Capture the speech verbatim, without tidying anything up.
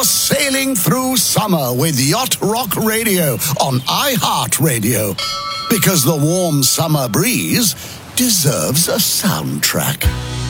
You're sailing through summer with Yacht Rock Radio on iHeartRadio. Because the warm summer breeze deserves a soundtrack.